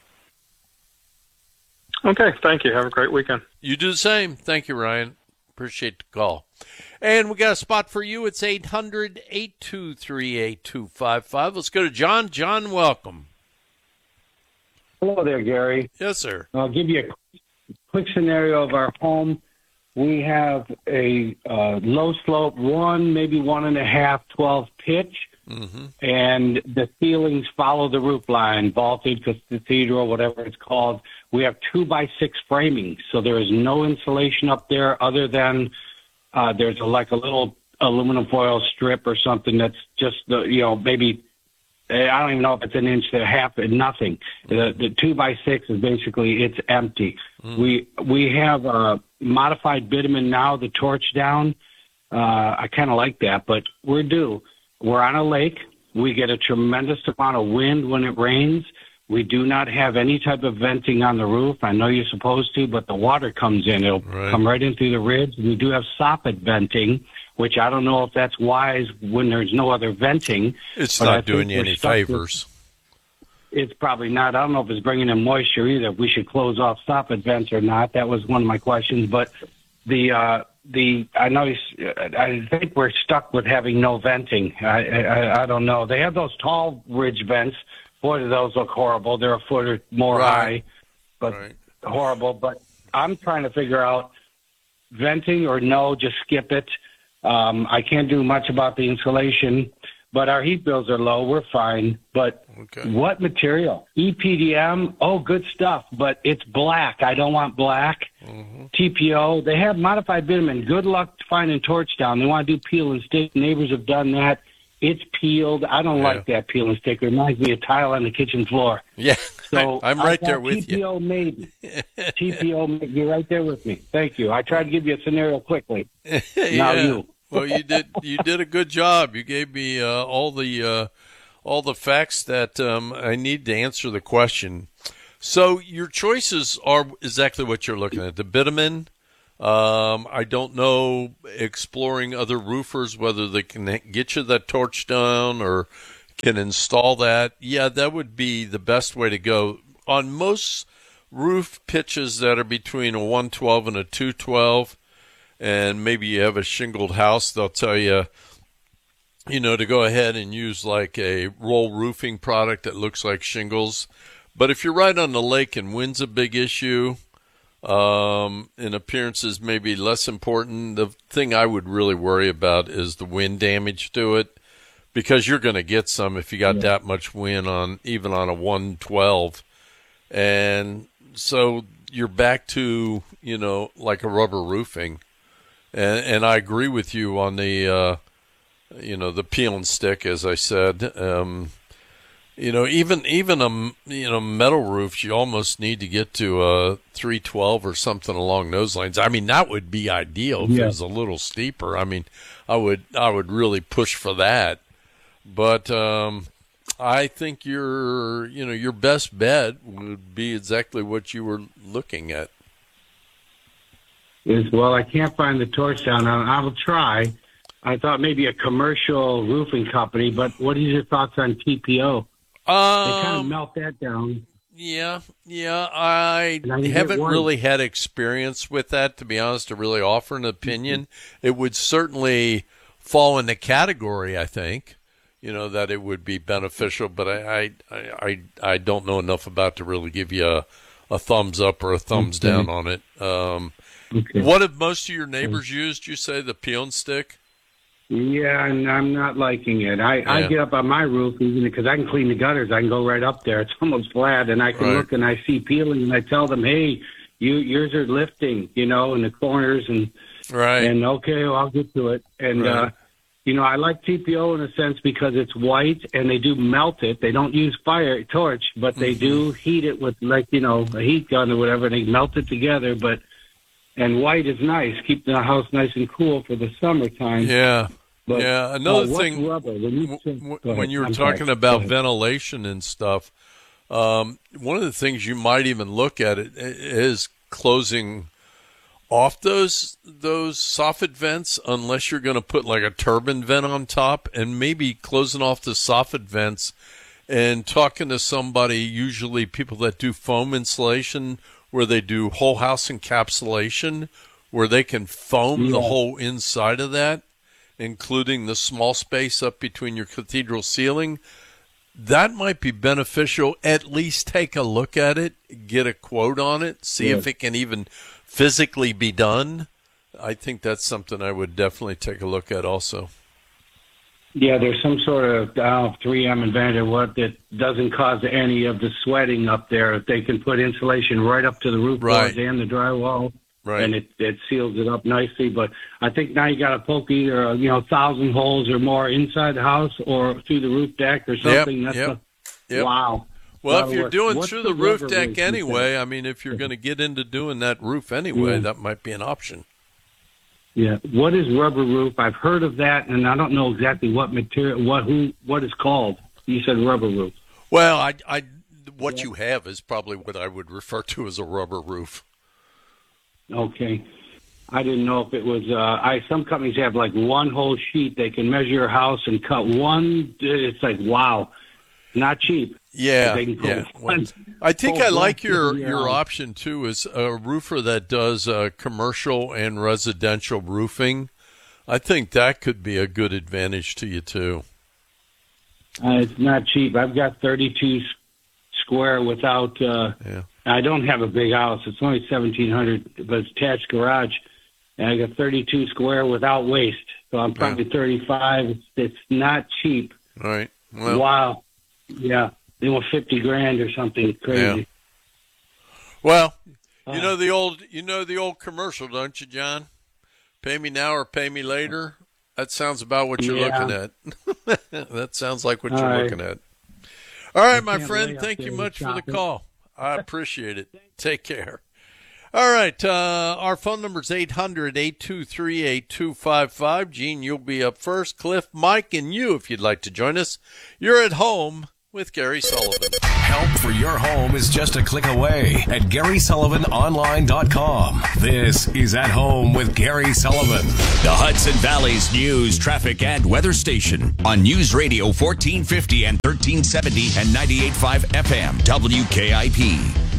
Okay, thank you. Have a great weekend. You do the same. Thank you, Ryan. Appreciate the call. And we got a spot for you. It's eight hundred, eight two three, eight two five five. Let's go to John. John, welcome. Hello there, Gary. Yes, sir. I'll give you a quick scenario of our home. We have a uh, low slope, one, maybe one and a half, twelve pitch, mm-hmm. and the ceilings follow the roof line, vaulted, cathedral, whatever it's called. We have two by six framing, so there is no insulation up there other than uh, there's a, like a little aluminum foil strip or something that's just the you know maybe I don't even know if it's an inch and a half, nothing. The, the two by six is basically it's empty. Mm. We we have a modified bitumen now, the torch down. Uh, I kind of like that, but we're due. We're on a lake. We get a tremendous amount of wind when it rains. We do not have any type of venting on the roof. I know you're supposed to, but the water comes in. It'll right. come right in through the ribs. We do have soffit venting, which I don't know if that's wise when there's no other venting. It's not doing you any favors. With, it's probably not. I don't know if it's bringing in moisture either. If we should close off soffit vents or not. That was one of my questions. But the uh, the I know you, I think we're stuck with having no venting. I, I I don't know. They have those tall ridge vents. Boy, do those look horrible. They're a foot or more right. high, but right. horrible. But I'm trying to figure out venting or no, just skip it. Um, I can't do much about the insulation, but our heat bills are low. We're fine. But okay. what material? E P D M, oh, good stuff, but it's black. I don't want black. Mm-hmm. T P O, they have modified bitumen. Good luck finding torch down. They want to do peel and stick. Neighbors have done that. It's peeled. I don't yeah. like that peel and stick. It reminds me of tile on the kitchen floor. Yeah. So I'm right I there with T P O you. Maybe. T P O, you're right there with me. Thank you. I tried to give you a scenario quickly. Now yeah. you. Well, you did. You did a good job. You gave me uh, all the uh, all the facts that um, I need to answer the question. So your choices are exactly what you're looking at. The bitumen. Um, I don't know, exploring other roofers, whether they can get you that torch down or can install that. Yeah, that would be the best way to go. On most roof pitches that are between a one twelve and a two twelve, and maybe you have a shingled house, they'll tell you, you know, to go ahead and use like a roll roofing product that looks like shingles. But if you're right on the lake and wind's a big issue, Um, and appearances may be less important. The thing I would really worry about is the wind damage to it, because you're going to get some if you got yeah. that much wind on, even on a one twelve. And so you're back to, you know, like a rubber roofing. And, and I agree with you on the, uh, you know, the peel and stick, as I said. Um, You know, even even a you know metal roof, you almost need to get to a three twelve or something along those lines. I mean, that would be ideal if yeah. it was a little steeper. I mean, I would I would really push for that. But um, I think your you know your best bet would be exactly what you were looking at. Is well, I can't find the torch down. I, I will try. I thought maybe a commercial roofing company, but what are your thoughts on T P O? Um, they kind of melt that down. Yeah, yeah. I, I haven't really had experience with that, to be honest, to really offer an opinion. Mm-hmm. It would certainly fall in the category, I think, you know, that it would be beneficial, but I, I, I, I don't know enough about to really give you a, a thumbs up or a thumbs okay. down on it. Um, okay. What have most of your neighbors okay. used, you say, the peel and stick? Yeah, and I'm not liking it. I, yeah. I get up on my roof, even because I can clean the gutters. I can go right up there. It's almost flat, and I can right. look and I see peeling, and I tell them, hey, you yours are lifting, you know, in the corners. And, right. and okay, well, I'll get to it. And, right. uh, you know, I like T P O in a sense because it's white, and they do melt it. They don't use fire torch, but they mm-hmm. do heat it with, like, you know, a heat gun or whatever, and they melt it together. But and white is nice, keep the house nice and cool for the summertime. Yeah. But, uh, yeah, another thing, rubber? When you, w- when you were I'm talking sorry. about ventilation and stuff, um, one of the things you might even look at it is closing off those those soffit vents, unless you're going to put like a turbine vent on top, and maybe closing off the soffit vents and talking to somebody, usually people that do foam insulation, where they do whole house encapsulation, where they can foam yeah. the whole inside of that, including the small space up between your cathedral ceiling. That might be beneficial. At least take a look at it, get a quote on it, see yeah. if it can even physically be done. I think that's something I would definitely take a look at also. Yeah, there's some sort of I don't know, three M invented what that doesn't cause any of the sweating up there. If they can put insulation right up to the roof right. boards and the drywall. Right. And it, it seals it up nicely. But I think now you got to poke either, you know, a thousand holes or more inside the house or through the roof deck or something. Yep, That's yep, a, yep. Wow. Well, That'll if you're work. doing What's through the the roof rubber deck roof, anyway, I mean, if you're going to get into doing that roof anyway, yeah. that might be an option. Yeah. What is rubber roof? I've heard of that, and I don't know exactly what material, what who, what it's called. You said rubber roof. Well, I, I, what yeah. you have is probably what I would refer to as a rubber roof. Okay. I didn't know if it was. Uh, I some companies have like one whole sheet. They can measure your house and cut one. It's like wow, not cheap. Yeah, yeah. Well, I think I like your your option too. Is a roofer that does uh, commercial and residential roofing. I think that could be a good advantage to you too. Uh, it's not cheap. I've got thirty-two square without. Uh, yeah. I don't have a big house. It's only seventeen hundred, but it's attached garage. And I got thirty-two square without waste. So I'm probably yeah. thirty-five. It's, it's not cheap. All right. Well, wow. Yeah. They want fifty grand or something crazy. Yeah. Well, you know the old, you know the old commercial, don't you, John? Pay me now or pay me later. That sounds about what you're yeah. looking at. That sounds like what All you're right. looking at. All right, I my can't friend. lay up Thank there you and much for shop the it. call. I appreciate it. Take care. All right. Uh, our phone number is eight hundred, eight two three, eight two five five. Gene, you'll be up first. Cliff, Mike, and you, if you'd like to join us. You're at home with Gary Sullivan. Help for your home is just a click away at Gary Sullivan Online dot com. This is At Home with Gary Sullivan. The Hudson Valley's news, traffic, and weather station on News Radio fourteen fifty and thirteen seventy and ninety-eight point five F M W K I P.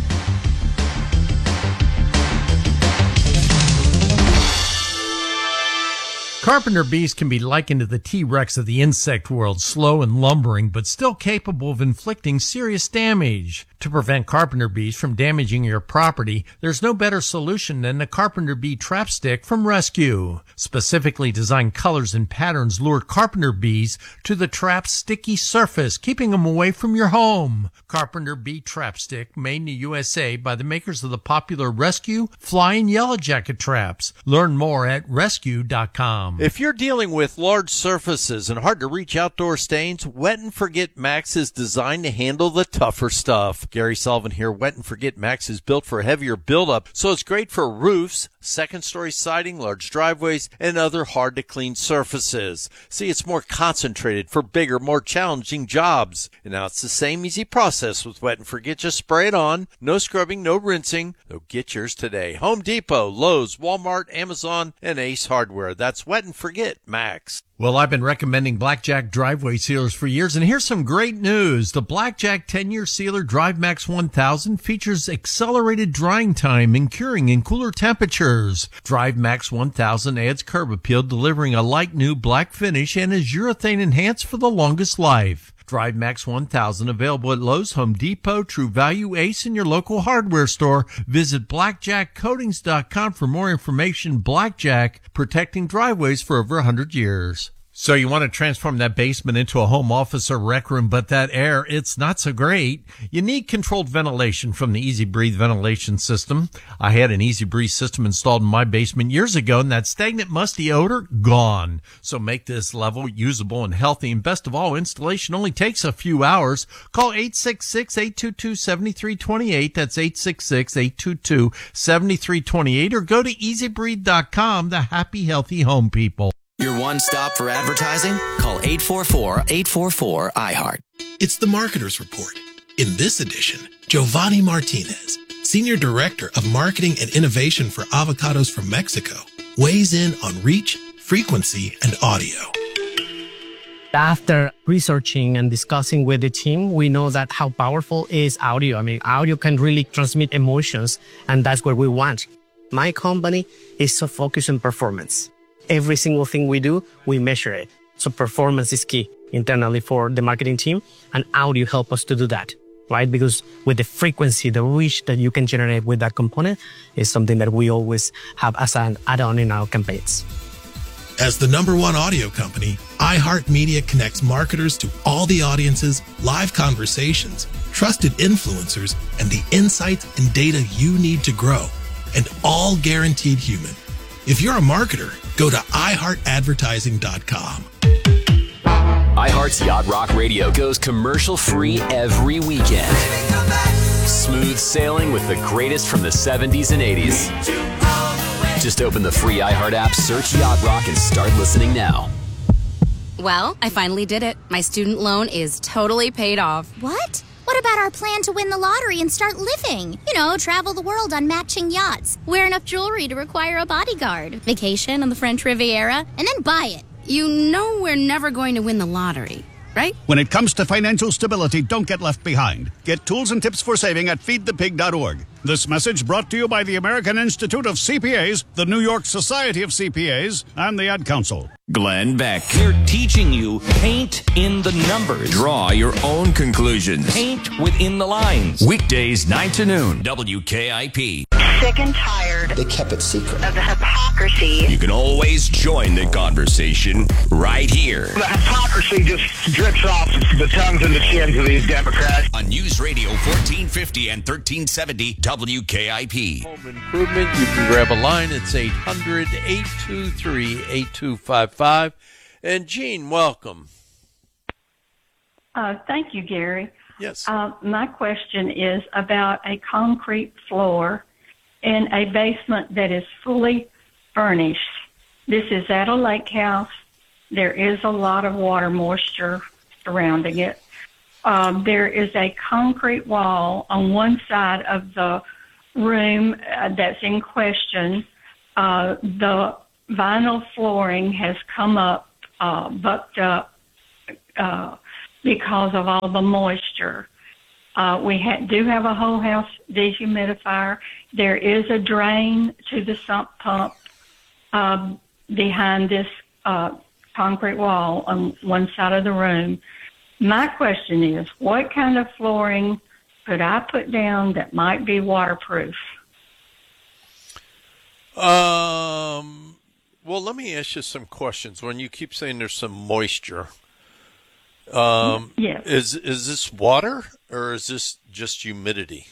Carpenter bees can be likened to the T-Rex of the insect world, slow and lumbering, but still capable of inflicting serious damage. To prevent carpenter bees from damaging your property, there's no better solution than the Carpenter Bee Trap Stick from Rescue. Specifically designed colors and patterns lure carpenter bees to the trap's sticky surface, keeping them away from your home. Carpenter Bee Trap Stick, made in the U S A by the makers of the popular Rescue, Fly, and Yellow Jacket traps. Learn more at rescue dot com. If you're dealing with large surfaces and hard-to-reach outdoor stains, Wet and Forget Max is designed to handle the tougher stuff. Gary Sullivan here. Wet and Forget Max is built for heavier buildup, so it's great for roofs, second-story siding, large driveways, and other hard-to-clean surfaces. See, it's more concentrated for bigger, more challenging jobs. And now it's the same easy process with Wet and Forget. Just spray it on. No scrubbing, no rinsing. So get yours today. Home Depot, Lowe's, Walmart, Amazon, and Ace Hardware. That's Wet and Forget Max. Well, I've been recommending Blackjack driveway sealers for years, and here's some great news. The Blackjack ten-year sealer Drive Max one thousand features accelerated drying time and curing in cooler temperatures. Drive Max one thousand adds curb appeal, delivering a light new black finish, and is urethane enhanced for the longest life. Drive Max one thousand available at Lowe's, Home Depot, True Value, Ace, and your local hardware store. Visit blackjack coatings dot com for more information. Blackjack, protecting driveways for over one hundred years. So you want to transform that basement into a home office or rec room, but that air, it's not so great. You need controlled ventilation from the Easy Breathe ventilation system. I had an Easy Breathe system installed in my basement years ago, and that stagnant, musty odor, gone. So make this level usable and healthy, and best of all, installation only takes a few hours. Call eight six six, eight two two, seven three two eight. That's eight six six, eight two two, seven three two eight, or go to easy breathe dot com, the happy, healthy home people. Your one stop for advertising? Call eight four four, eight four four, I heart. It's the Marketer's Report. In this edition, Giovanni Martinez, Senior Director of Marketing and Innovation for Avocados from Mexico, weighs in on reach, frequency, and audio. After researching and discussing with the team, we know that how powerful is audio. I mean, audio can really transmit emotions, and that's what we want. My company is so focused on performance. Every single thing we do, we measure it. So performance is key internally for the marketing team, and audio help us to do that, right? Because with the frequency, the reach that you can generate with that component is something that we always have as an add-on in our campaigns. As the number one audio company, iHeartMedia connects marketers to all the audiences, live conversations, trusted influencers, and the insights and data you need to grow, and all guaranteed human. If you're a marketer, go to i heart advertising dot com. iHeart's Yacht Rock Radio goes commercial-free every weekend. Smooth sailing with the greatest from the seventies and eighties. Just open the free iHeart app, search Yacht Rock, and start listening now. Well, I finally did it. My student loan is totally paid off. What? What about our plan to win the lottery and start living? You know, travel the world on matching yachts, wear enough jewelry to require a bodyguard, vacation on the French Riviera, and then buy it. You know we're never going to win the lottery, right? When it comes to financial stability, don't get left behind. Get tools and tips for saving at feed the pig dot org. This message brought to you by the American Institute of C P As, the New York Society of C P As, and the Ad Council. Glenn Beck. They're teaching you paint in the numbers. Draw your own conclusions. Paint within the lines. Weekdays, nine to noon. W K I P. Sick and tired. They kept it secret. Of the hypocrisy. You can always join the conversation right here. The hypocrisy just drips off the tongues and the chins of these Democrats. On News Radio fourteen fifty and thirteen seventy W K I P. Home Improvement. You can grab a line. It's eight hundred, eight two three, eight two five five. And Gene, welcome. Uh, thank you, Gary. Yes. Uh, my question is about a concrete floor in a basement that is fully furnished. This is at a lake house. There is a lot of water moisture surrounding it. Um, there is a concrete wall on one side of the room uh, that's in question. Uh, the vinyl flooring has come up, uh, bucked up, uh, because of all the moisture. Uh, we ha- do have a whole house dehumidifier. There is a drain to the sump pump uh, behind this uh, concrete wall on one side of the room. My question is, what kind of flooring could I put down that might be waterproof? Um. Well, let me ask you some questions. When you keep saying there's some moisture, um, yes. is is this water or is this just humidity?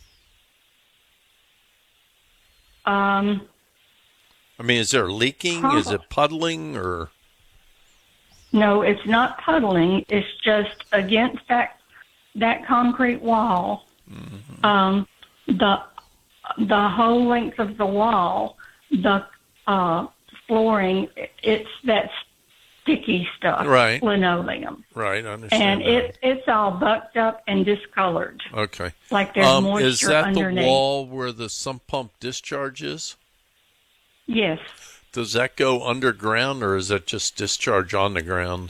Um. I mean, is there leaking? Probably. Is it puddling or? No, it's not puddling. It's just against that that concrete wall. Mm-hmm. Um, the the whole length of the wall, the uh, flooring, it's that sticky stuff, Right. linoleum, Right, I understand. and that. it it's all bucked up and discolored. Okay. Like there's um, moisture Is that underneath. the wall where the sump pump discharge is? Yes. Does that go underground or is that just discharge on the ground?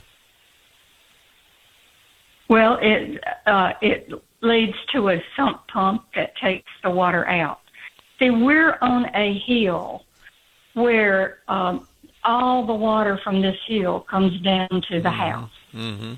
Well, it uh, it leads to a sump pump that takes the water out. See, we're on a hill where um, all the water from this hill comes down to the mm-hmm. house. Mm-hmm.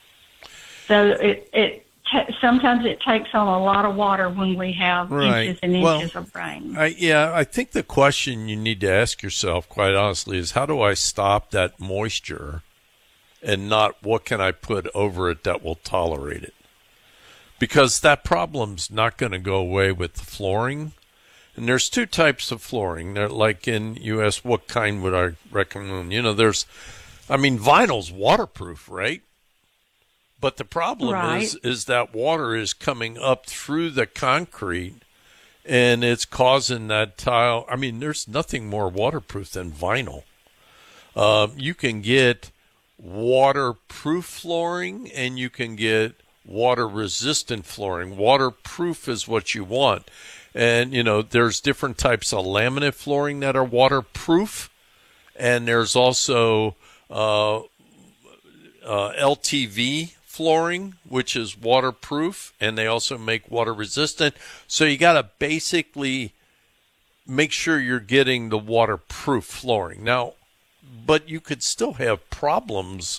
So it it t- sometimes it takes on a lot of water when we have Right. inches and Well, inches of rain. I, yeah, I think the question you need to ask yourself, quite honestly, is how do I stop that moisture and not what can I put over it that will tolerate it? Because that problem's not going to go away with the flooring. And there's two types of flooring. They're like in U S, what kind would I recommend? You know, there's, I mean, vinyl's waterproof, right? But the problem Right. is, is that water is coming up through the concrete and it's causing that tile. I mean, there's nothing more waterproof than vinyl. Um, you can get waterproof flooring and you can get water resistant flooring. Waterproof is what you want. And, you know, there's different types of laminate flooring that are waterproof. And there's also uh, uh, L T V flooring, which is waterproof. And they also make water resistant. So you got to basically make sure you're getting the waterproof flooring. Now, but you could still have problems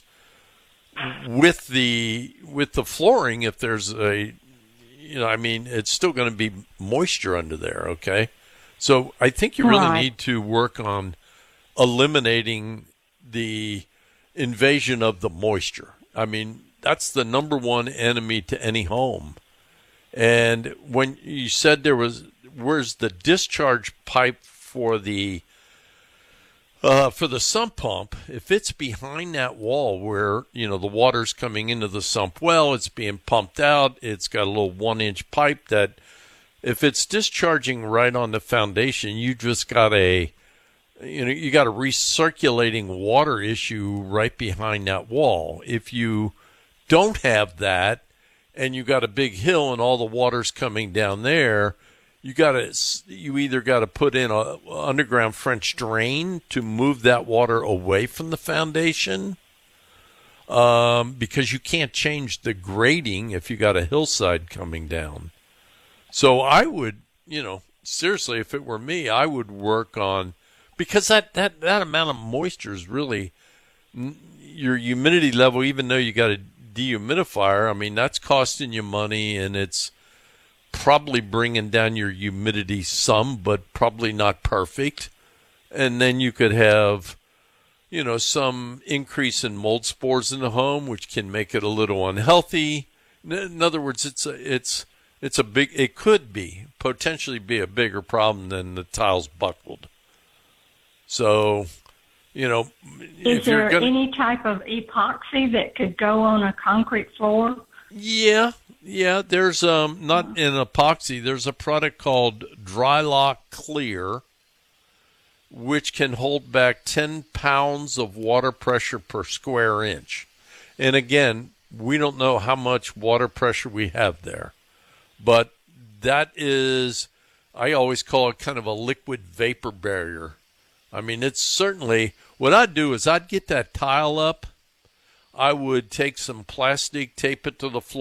with the with the flooring if there's a, you know, I mean, it's still going to be moisture under there, okay? So I think you really Right. need to work on eliminating the invasion of the moisture. I mean, that's the number one enemy to any home. And when you said there was, where's the discharge pipe for the Uh, for the sump pump, if it's behind that wall where, you know, the water's coming into the sump well, it's being pumped out, it's got a little one-inch pipe that if it's discharging right on the foundation, you just got a, you know, you got a recirculating water issue right behind that wall. If you don't have that and you got a big hill and all the water's coming down there, You got to. You either got to put in a underground French drain to move that water away from the foundation, um, because you can't change the grading if you got a hillside coming down. So I would, you know, seriously, if it were me, I would work on, because that that, that amount of moisture is really your humidity level. Even though you got a dehumidifier, I mean that's costing you money, and it's probably bringing down your humidity some, but probably not perfect. And then you could have, you know, some increase in mold spores in the home, which can make it a little unhealthy. In other words, it's a, it's it's a big. It could be potentially be a bigger problem than the tiles buckled. So, You know, is if there you're gonna, any type of epoxy that could go on a concrete floor? Yeah, yeah. There's um not an epoxy. There's a product called Drylock Clear, which can hold back ten pounds of water pressure per square inch. And again, we don't know how much water pressure we have there, but that is, I always call it kind of a liquid vapor barrier. I mean, it's certainly, what I'd do is I'd get that tile up. I would take some plastic, tape it to the floor.